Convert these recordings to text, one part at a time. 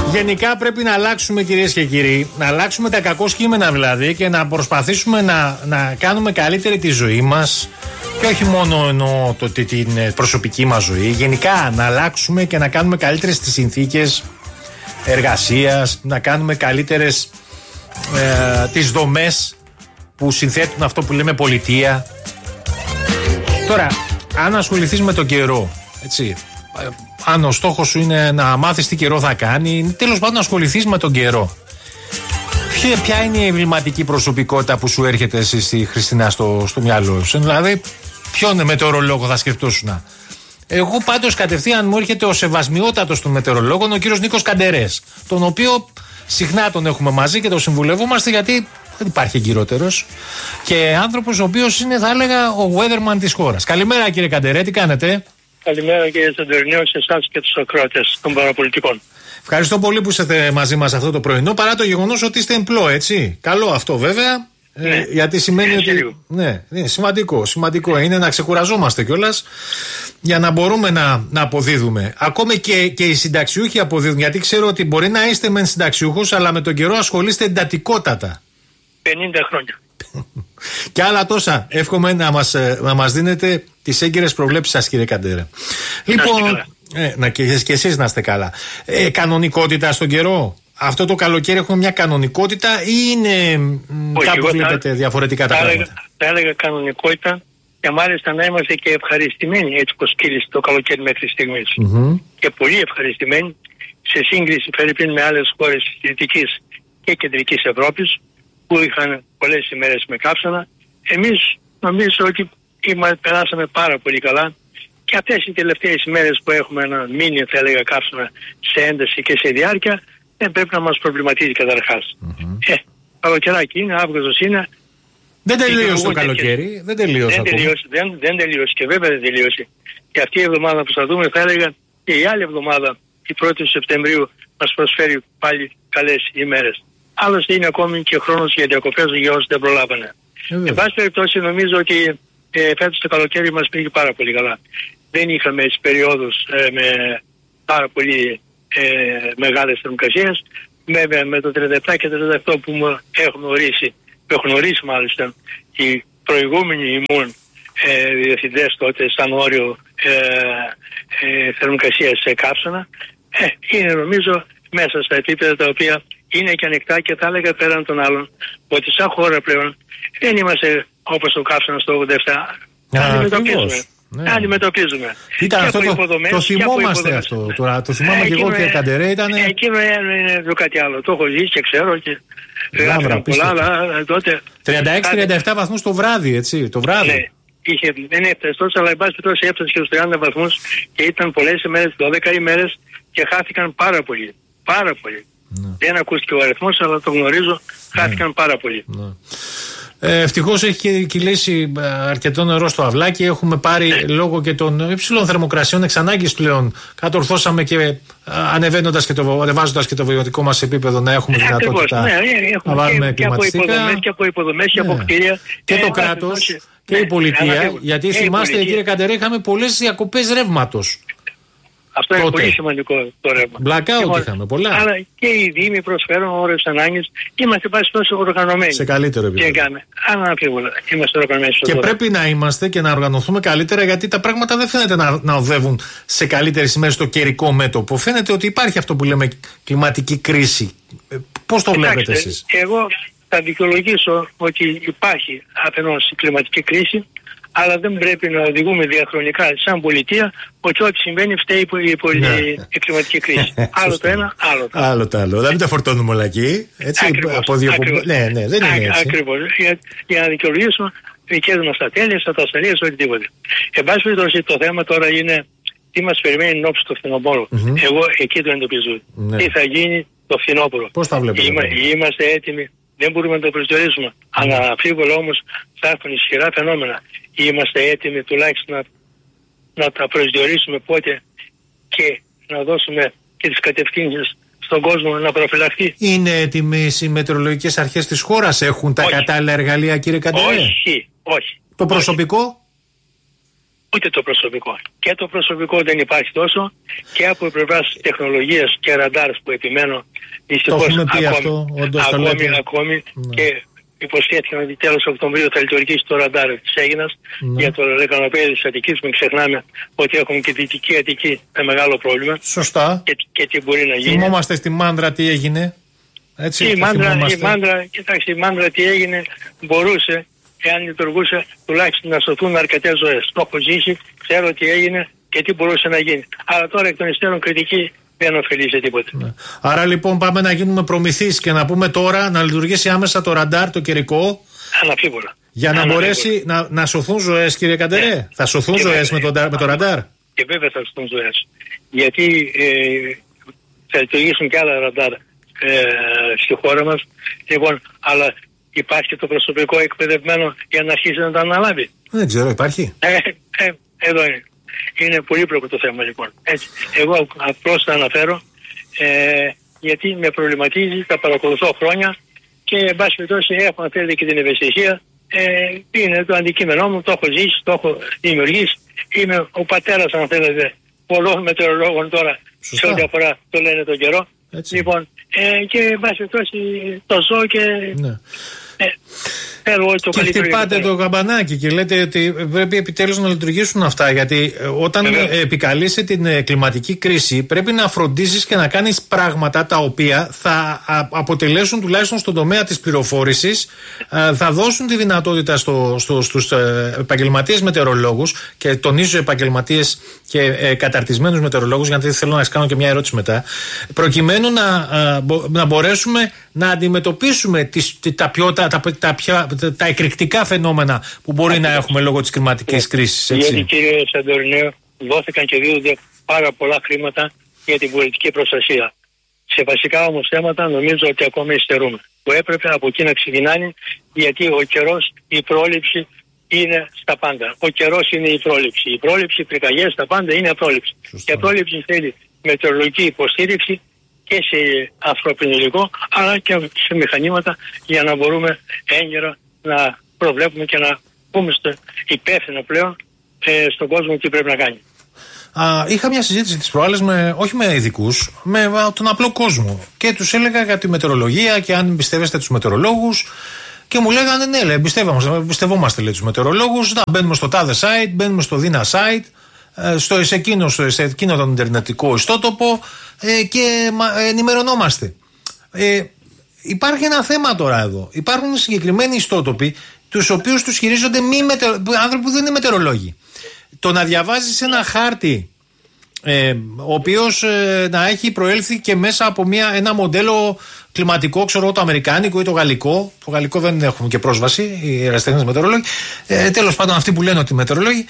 Γενικά πρέπει να αλλάξουμε, κυρίες και κύριοι, να αλλάξουμε τα κακό κείμενα δηλαδή και να προσπαθήσουμε να κάνουμε καλύτερη τη ζωή μας και όχι μόνο εννοώ την προσωπική μας ζωή. Γενικά να αλλάξουμε και να κάνουμε καλύτερες τις συνθήκες εργασίας, να κάνουμε καλύτερες τις δομές που συνθέτουν αυτό που λέμε πολιτεία. Τώρα, αν ασχοληθείς με τον καιρό, έτσι, αν ο στόχος σου είναι να μάθεις τι καιρό θα κάνει, τέλος πάντων να ασχοληθείς με τον καιρό. Ποια είναι η εμβληματική προσωπικότητα που σου έρχεται εσύ στη Χριστίνα στο μυαλό σου? Δηλαδή, ποιον μετεωρολόγο θα σκεφτόσουν? Εγώ πάντως κατευθείαν μου έρχεται ο σεβασμιότατος των μετεωρολόγων, ο κύριος Νίκος Καντερές, τον οποίο συχνά τον έχουμε μαζί και τον συμβουλευόμαστε γιατί δεν υπάρχει εγκυρότερος και άνθρωπος ο οποίος είναι, θα έλεγα, ο weatherman της χώρας. Καλημέρα κύριε Καντερέ, τι κάνετε? Καλημέρα κύριε Σαντορινέο, σε εσάς και τους ακροατές των παραπολιτικών. Ευχαριστώ πολύ που είστε μαζί μας αυτό το πρωινό, παρά το γεγονός ότι είστε εμπλό, έτσι. Καλό αυτό βέβαια, ναι, γιατί σημαίνει ότι. Ναι, σημαντικό είναι να ξεκουραζόμαστε κιόλας για να μπορούμε να αποδίδουμε. Ακόμη και οι συνταξιούχοι αποδίδουν, γιατί ξέρω ότι μπορεί να είστε μεν συνταξιούχος, αλλά με τον καιρό ασχολείστε εντατικότατα. 50 χρόνια. Και άλλα τόσα. Εύχομαι να μας δίνετε τις έγκυρες προβλέψεις σας, κύριε Καντερέ. Λοιπόν, και εσείς να είστε καλά. Κανονικότητα στον καιρό. Αυτό το καλοκαίρι έχουμε μια κανονικότητα ή είναι κάπου βλέπετε διαφορετικά τα πράγματα? Θα έλεγα κανονικότητα και μάλιστα να είμαστε και ευχαριστημένοι έτσι πως κύλησε το καλοκαίρι μέχρι στιγμής. Και πολύ ευχαριστημένοι σε σύγκριση Φερρυπίν με άλλες χώρες της Δυτικής και Κεντρικής Ευρώπης που είχαν πολλές ημέρες με κάψανα. Εμείς νομίζω ότι περάσαμε πάρα πολύ καλά και αυτές οι τελευταίες ημέρες που έχουμε ένα μίνι, θα έλεγα, κάψανα σε ένταση και σε διάρκεια δεν πρέπει να μας προβληματίζει καταρχάς. Καλοκαιράκι είναι, Αύγουστος είναι. Δεν τελείωσε το καλοκαίρι, δεν τελείωσε και βέβαια δεν τελείωσε. Και αυτή η εβδομάδα που θα δούμε, θα έλεγα, και η άλλη εβδομάδα, η 1η Σεπτεμβρίου, μας προσφέρει πάλι καλές ημέρες. Άλλωστε είναι ακόμη και χρόνος για διακοπές για όσοι δεν προλάβανε. Εν πάση περιπτώσει νομίζω ότι φέτος το καλοκαίρι μας πήγε πάρα πολύ καλά. Δεν είχαμε τις περιόδους με πάρα πολύ μεγάλες θερμοκρασίες. Βέβαια με το 37 και 38 που έχουν ορίσει μάλιστα οι προηγούμενοι ημών διευθυντές τότε σαν όριο θερμοκρασίας σε κάψανα, είναι νομίζω μέσα στα επίπεδα τα οποία είναι και ανοιχτά και θα έλεγα πέραν των άλλων ότι σαν χώρα πλέον δεν είμαστε όπως το κάψανα στο 87. Αντιμετωπίζουμε. Ήταν αυτό το θυμόμαστε αυτό. Τώρα το θυμάμαι και εγώ, κύριε Καντερέ. Εκείνο είναι το κάτι άλλο. Το έχω ζήσει και ξέρω και γράφω πολλά, αλλά τότε. 36-37 βαθμούς το βράδυ, έτσι. Το βράδυ. Ναι, δεν έφτασε τόσο, αλλά εν πάση περιπτώσει έφτασε και στους 30 βαθμούς και ήταν πολλές ημέρες, 12 ημέρες και χάθηκαν πάρα πολύ. Πάρα πολύ. Δεν ακούστηκε ο αριθμός, αλλά το γνωρίζω, χάθηκαν πάρα πολύ. Ευτυχώς έχει κυλήσει αρκετό νερό στο αυλάκι. Έχουμε πάρει λόγω και των υψηλών θερμοκρασιών εξ ανάγκης πλέον. Κατορθώσαμε και ανεβάζοντας και το βιωτικό μας επίπεδο να έχουμε δυνατότητα να βάλουμε κλιματιστικά. Και από υποδομές και από κτίρια. Και το κράτος και η πολιτεία. Γιατί θυμάστε, κύριε Καντερέ, είχαμε πολλές διακοπές ρεύματος. Αυτό είναι πολύ σημαντικό το ρεύμα. Blackout είχαμε πολλά. Αλλά και οι Δήμοι προσφέρουν ώρες ανάγκης. Είμαστε πάση τόσο οργανωμένοι. Σε καλύτερο επίπεδο. Αναμφίβολα. Είμαστε οργανωμένοι. Και πρέπει να είμαστε και να οργανωθούμε καλύτερα, γιατί τα πράγματα δεν φαίνεται να οδεύουν σε καλύτερες ημέρες στο καιρικό μέτωπο. Φαίνεται ότι υπάρχει αυτό που λέμε κλιματική κρίση. Πώς το βλέπετε εσείς? Εγώ θα δικαιολογήσω ότι υπάρχει αφενός η κλιματική κρίση, αλλά δεν πρέπει να οδηγούμε διαχρονικά σαν πολιτεία ότι ό,τι συμβαίνει φταίει η κλιματική κρίση. Άλλο το ένα, άλλο το άλλο. Δεν μην τα φορτώνουμε όλα εκεί. Ναι, δεν είναι έτσι. Ακριβώς. Για να δικαιολογήσουμε δικές μας τα τέλεια, τα ασφαλείες, οτιδήποτε. Εν πάση περιπτώσει, το θέμα τώρα είναι τι μας περιμένει εν ώψη το φθινοπόρο. Εγώ εκεί το εντοπίζω. Τι θα γίνει το φθινόπωρο. Πώς τα βλέπετε? Είμαστε έτοιμοι. Δεν μπορούμε να το προσδιορίσουμε. Αναμφίβολα όμως θα έρθουν ισχυρά φαινόμενα. Είμαστε έτοιμοι τουλάχιστον να τα προσδιορίσουμε πότε και να δώσουμε και τις κατευθύνσεις στον κόσμο να προφυλαχθεί. Είναι έτοιμες οι μετεωρολογικές αρχές της χώρας? Έχουν τα κατάλληλα εργαλεία, κύριε Καντερέ? Όχι. Το προσωπικό? ούτε το προσωπικό. Και το προσωπικό δεν υπάρχει τόσο, και από πλευράς τεχνολογίας και ραντάρ που επιμένω, δυστυχώς ακόμη και υποσχέθηκαν ότι τέλος Οκτωβρίου θα λειτουργήσει το ραντάρ της Αίγινας για το λεκανοπέδιο της Αττικής. Μην ξεχνάμε ότι έχουμε και Δυτική Αττική με μεγάλο πρόβλημα. Σωστά. Και τι μπορεί να γίνει. Θυμόμαστε στη Μάνδρα τι έγινε. Έτσι, η Μάνδρα τι έγινε, μπορούσε, εάν λειτουργούσε, τουλάχιστον να σωθούν αρκετές ζωές. Το έχω ζήσει, ξέρω τι έγινε και τι μπορούσε να γίνει. Αλλά τώρα εκ των υστέρων κριτική δεν ωφελεί σε τίποτα. Ναι. Άρα λοιπόν πάμε να γίνουμε προμηθείς και να πούμε τώρα να λειτουργήσει άμεσα το ραντάρ, το καιρικό. Αναμφίβολα. Για να μπορέσει να σωθούν ζωές, κύριε Καντερέ. Ναι. Θα σωθούν ζωές με το ραντάρ. Και βέβαια θα σωθούν ζωές. Γιατί θα λειτουργήσουν και άλλα ραντάρ στη χώρα μας. Λοιπόν, αλλά υπάρχει και το προσωπικό εκπαιδευμένο για να αρχίσει να τα αναλάβει. Δεν ξέρω, υπάρχει. Εδώ είναι. Είναι πολύπλοκο το θέμα λοιπόν. Έτσι. Εγώ απλώς θα αναφέρω γιατί με προβληματίζει, τα παρακολουθώ χρόνια και εν πάση περιπτώσει έχω, αν θέλετε, και την ευαισθησία. Είναι το αντικείμενό μου, το έχω ζήσει, το έχω δημιουργήσει. Είμαι ο πατέρας, αν θέλετε, πολλών μετεωρολόγων τώρα. Σωστά. Σε ό,τι αφορά το λένε τον καιρό. Έτσι. Λοιπόν, και εν πάση περιπτώσει το ζω και... Ναι. Και χτυπάτε το καμπανάκι και λέτε ότι πρέπει επιτέλους να λειτουργήσουν αυτά. Γιατί όταν επικαλείσαι την κλιματική κρίση, πρέπει να φροντίσεις και να κάνεις πράγματα τα οποία θα αποτελέσουν, τουλάχιστον στον τομέα της πληροφόρησης, θα δώσουν τη δυνατότητα στους επαγγελματίες μετεωρολόγους, και τονίζω επαγγελματίες και καταρτισμένους μετεωρολόγους, γιατί θέλω να σας κάνω και μια ερώτηση μετά, προκειμένου να μπορέσουμε να αντιμετωπίσουμε τα εκρηκτικά φαινόμενα που μπορεί να έχουμε λόγω της κλιματικής κρίσης. Γιατί, κύριε Σαντορινέο, δόθηκαν και δίδονται πάρα πολλά χρήματα για την πολιτική προστασία. Σε βασικά όμως θέματα νομίζω ότι ακόμα υστερούμε. Που έπρεπε από εκεί να ξεκινάνε, γιατί ο καιρός, η πρόληψη είναι στα πάντα. Ο καιρός είναι η πρόληψη. Η πρόληψη, οι πυρκαγιές, τα πάντα είναι πρόληψη. Και η πρόληψη θέλει μετεωρολογική υποστήριξη και σε ανθρώπινο υλικό, αλλά και σε μηχανήματα, για να μπορούμε έγκαιρα να προβλέπουμε και να πούμε υπεύθυνο πλέον στον κόσμο τι πρέπει να κάνει. Είχα μια συζήτηση τις προάλλες όχι με ειδικούς, με τον απλό κόσμο, και τους έλεγα για τη μετεωρολογία και αν εμπιστεύεστε τους μετεωρολόγους, και μου λέγανε ναι, εμπιστευόμαστε τους μετεωρολόγους, να μπαίνουμε στο τάδε site, μπαίνουμε στο δίνα site, σε εκείνο τον ιντερνετικό ιστότοπο και ενημερωνόμαστε. Υπάρχει ένα θέμα τώρα εδώ. Υπάρχουν συγκεκριμένοι ιστότοποι, τους οποίους τους χειρίζονται άνθρωποι που δεν είναι μετεωρολόγοι. Το να διαβάζεις ένα χάρτη ο οποίος να έχει προέλθει και μέσα από ένα μοντέλο κλιματικό, ξέρω, το αμερικάνικο ή το γαλλικό. Το γαλλικό δεν έχουμε και πρόσβαση, οι ερασιτέχνες μετεωρολόγοι. Τέλος πάντων, αυτοί που λένε ότι μετεωρολόγοι.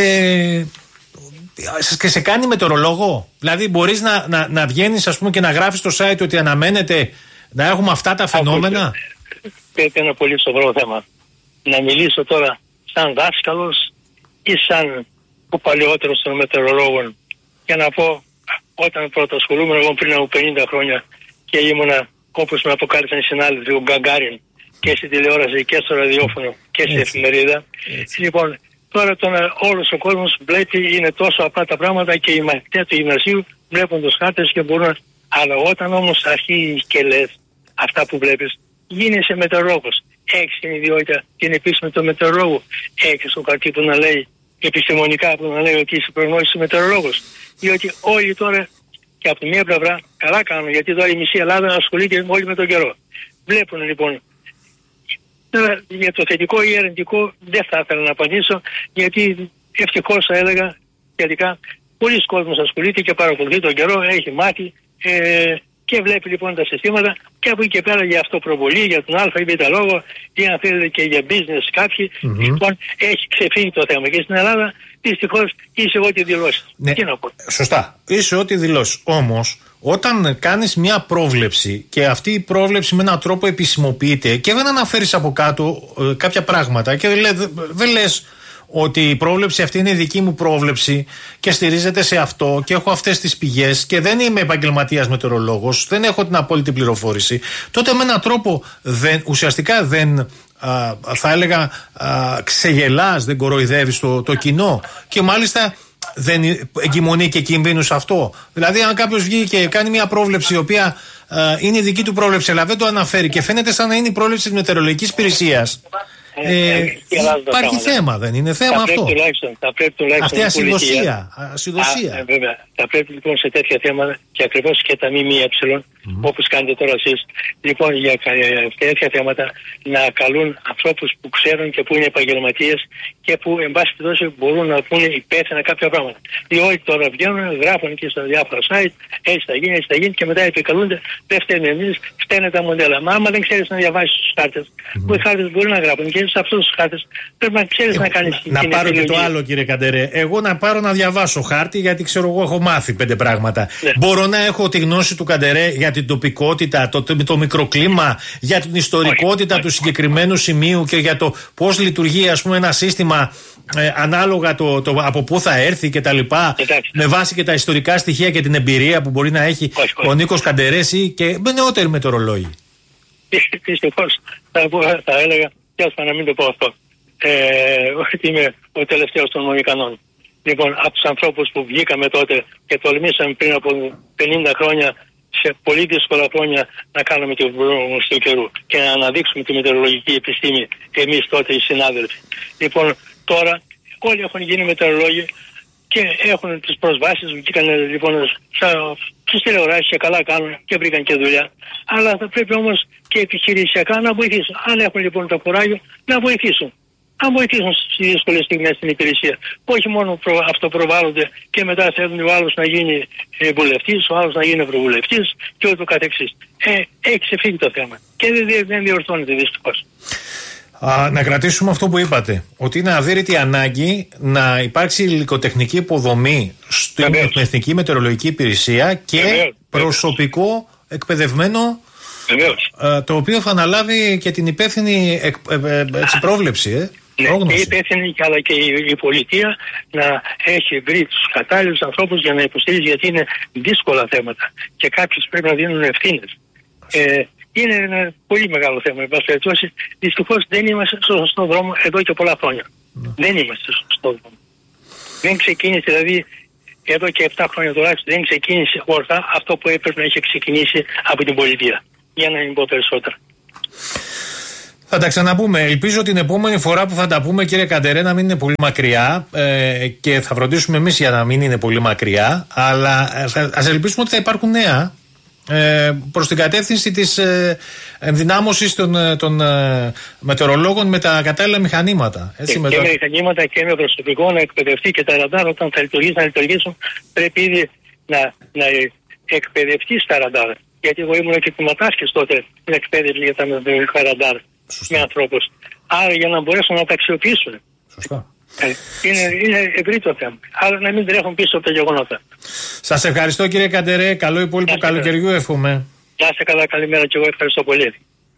Και σε κάνει μετεωρολόγο. Δηλαδή μπορείς να βγαίνεις, ας πούμε, και να γράφεις στο site ότι αναμένεται να έχουμε αυτά τα φαινόμενα. Πρέπει ένα πολύ σοβαρό θέμα. Να μιλήσω τώρα σαν δάσκαλος ή σαν ο παλαιότερος των μετεωρολόγων, για να πω, όταν πρώτα ασχολούμαι εγώ πριν από 50 χρόνια και ήμουνα, όπως με αποκάλυψαν οι συνάδελφοι, ο Γκαγκάριν, και στη τηλεόραση και στο ραδιόφωνο και στην εφημερίδα. Λοιπόν, τώρα όλος ο κόσμος βλέπει, είναι τόσο απλά τα πράγματα, και οι μαθητές του γυμνασίου βλέπουν τους χάρτες και μπορούν. Αλλά όταν όμως αρχίζεις και λες αυτά που βλέπεις, γίνεσαι μετεωρολόγος. Έχεις την ιδιότητα, την επίσημη του μετεωρολόγου. Έχεις το χαρτί που να λέει, επιστημονικά που να λέει ότι είσαι προγνώσης μετεωρολόγος. Διότι όλοι τώρα, και από τη μία πλευρά, καλά κάνουν, γιατί τώρα η μισή Ελλάδα ασχολείται όλοι με τον καιρό. Βλέπουν λοιπόν. Τώρα για το θετικό ή αρνητικό δεν θα ήθελα να απαντήσω, γιατί ευτυχώς θα έλεγα τελικά πολλοί κόσμος ασχολείται και παρακολουθεί τον καιρό, έχει μάθει και βλέπει λοιπόν τα συστήματα, και από εκεί και πέρα για αυτοπροβολή, για τον α ή β λόγο, ή αν θέλετε και για business κάποιοι, λοιπόν έχει ξεφύγει το θέμα. Και στην Ελλάδα δυστυχώς είσαι ό,τι δηλώσεις. Ναι, τι να πω. Σωστά, είσαι ό,τι δηλώσεις. Όμως όταν κάνεις μια πρόβλεψη και αυτή η πρόβλεψη με έναν τρόπο επισημοποιείται και δεν αναφέρεις από κάτω κάποια πράγματα και δεν λες ότι η πρόβλεψη αυτή είναι η δική μου πρόβλεψη και στηρίζεται σε αυτό και έχω αυτές τις πηγές και δεν είμαι επαγγελματίας μετεωρολόγος, δεν έχω την απόλυτη πληροφόρηση, τότε με έναν τρόπο ουσιαστικά δεν θα έλεγα ξεγελάς, δεν κοροϊδεύεις το κοινό και μάλιστα δεν εγκυμονεί και κινδύνους αυτό. Δηλαδή αν κάποιος βγει και κάνει μια πρόβλεψη η οποία είναι η δική του πρόβλεψη αλλά δεν το αναφέρει και φαίνεται σαν να είναι η πρόβλεψη της μετεωρολογικής υπηρεσίας, υπάρχει θέμα, δεν είναι θέμα αυτό? Θα πρέπει τουλάχιστον αυτή ασυδοσία. Βέβαια. Θα πρέπει λοιπόν σε τέτοια θέματα και ακριβώς και τα ΜΜΕ, όπως κάνετε τώρα εσείς, λοιπόν για τέτοια θέματα να καλούν ανθρώπους που ξέρουν και που είναι επαγγελματίες και που εν πάση περιπτώσει μπορούν να πούνε υπεύθυνα κάποια πράγματα. Διότι τώρα βγαίνουν, γράφουν και στα διάφορα site, έτσι θα γίνει και μετά επικαλούνται, δεν φταίνε εμείς, φταίνε τα μοντέλα. Μα άμα δεν ξέρεις να διαβάσεις τους χάρτες, που οι χάρτες μπορεί να γράφουν και σε αυτούς τους χάρτες πρέπει να ξέρεις να κάνεις. Να πάρω και το άλλο, κύριε Καντερέ. Εγώ να πάρω να διαβάσω χάρτη γιατί ξέρω εγώ έχω μάθει 5 πράγματα. Ναι. Μπορώ να έχω τη γνώση του Καντερέ για την τοπικότητα, το μικροκλίμα, για την ιστορικότητα του συγκεκριμένου σημείου και για το πώς λειτουργεί ας πούμε ένα σύστημα ανάλογα το από πού θα έρθει και τα λοιπά, με βάση και τα ιστορικά στοιχεία και την εμπειρία που μπορεί να έχει ο Νίκος Καντερές ή και νεότεροι μετεωρολόγοι? Δυστυχώς θα έλεγα, και άσπα να μην το πω αυτό, ότι είμαι ο τελευταίος των Μοϊκανών. Λοιπόν, από τους ανθρώπους που βγήκαμε τότε και τολμήσαμε πριν από 50 χρόνια, σε πολύ δύσκολα χρόνια, να κάνουμε την πρόγνωση του καιρού και να αναδείξουμε τη μετεωρολογική επιστήμη, εμείς τότε οι συνάδελφοι. Λοιπόν, τώρα όλοι έχουν γίνει μετεωρολόγοι και έχουν τις προσβάσεις, βγήκαν λοιπόν στις τηλεοράσεις και καλά κάνουν και βρήκαν και δουλειά. Αλλά θα πρέπει όμως και επιχειρησιακά να βοηθήσουν. Αν έχουν λοιπόν το κουράγιο, να βοηθήσουν. Αν βοηθήσουν στις δύσκολες στιγμές στην υπηρεσία. Όχι μόνο αυτοπροβάλλονται και μετά θέλουν ο άλλος να γίνει βουλευτής, ο άλλος να γίνει ευρωβουλευτής και ούτω καθεξής. Έχει ξεφύγει το θέμα και δεν διορθώνεται δυστυχώς. Να κρατήσουμε αυτό που είπατε, ότι είναι αδύρυτη ανάγκη να υπάρξει υλικοτεχνική υποδομή στην Εθνική Μετεωρολογική Υπηρεσία και προσωπικό εκπαιδευμένο, το οποίο θα αναλάβει και την υπεύθυνη πρόβλεψη. Και η υπεύθυνη αλλά και η πολιτεία να έχει βρει τους κατάλληλους ανθρώπους για να υποστηρίζει, γιατί είναι δύσκολα θέματα και κάποιοι πρέπει να δίνουν ευθύνες. Είναι ένα πολύ μεγάλο θέμα. Δυστυχώς δεν είμαστε στο σωστό δρόμο εδώ και πολλά χρόνια. Δεν είμαστε στο σωστό δρόμο. Δεν ξεκίνησε, δηλαδή εδώ και 7 χρόνια τουλάχιστον, δεν ξεκίνησε ορθά αυτό που έπρεπε να έχει ξεκινήσει από την πολιτεία. Για να μην πω περισσότερα. Θα τα ξαναπούμε. Ελπίζω την επόμενη φορά που θα τα πούμε, κύριε Καντερέ, να μην είναι πολύ μακριά και θα φροντίσουμε εμείς για να μην είναι πολύ μακριά. Αλλά ας ελπίσουμε ότι θα υπάρχουν νέα προς την κατεύθυνση της ενδυνάμωσης των μετεωρολόγων με τα κατάλληλα μηχανήματα. Έτσι, με μηχανήματα και με προσωπικό να εκπαιδευτεί και τα ραντάρ όταν θα λειτουργήσουν πρέπει ήδη να εκπαιδευτεί στα ραντάρ. Γιατί εγώ ήμουν και τιματάρχης τότε στην εκπαίδευση για τα ραντάρ με ανθρώπους. Άρα για να μπορέσουν να τα αξιοποιήσουν. Σωστά. Είναι ευρύ το θέμα. Άρα να μην τρέχουν πίσω από τα γεγονότα. Σας ευχαριστώ, κύριε Καντερέ. Καλό υπόλοιπο καλοκαιριού εύχομαι. Να είστε καλά, καλημέρα και εγώ ευχαριστώ πολύ.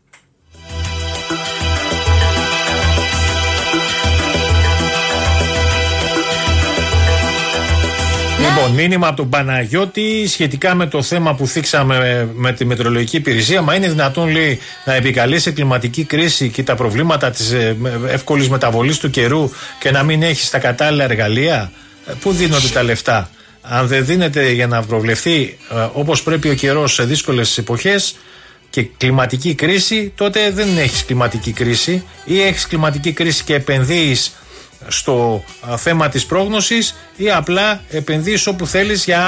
Λοιπόν, μήνυμα από τον Παναγιώτη σχετικά με το θέμα που θίξαμε με τη Μετεωρολογική Υπηρεσία. Μα είναι δυνατόν, λέει, να επικαλέσει κλιματική κρίση και τα προβλήματα της εύκολης μεταβολής του καιρού και να μην έχει τα κατάλληλα εργαλεία? Πού δίνονται τα λεφτά? Αν δεν δίνεται για να προβλεφθεί όπως πρέπει ο καιρός σε δύσκολες εποχές και κλιματική κρίση, τότε δεν έχεις κλιματική κρίση, ή έχεις κλιματική κρίση και επενδύεις στο θέμα της πρόγνωσης, ή απλά επενδύεις όπου θέλεις για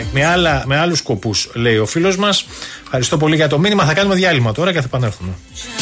με άλλους σκοπούς, λέει ο φίλος μας. Ευχαριστώ πολύ για το μήνυμα. Θα κάνουμε διάλειμμα τώρα και θα επανέλθουμε.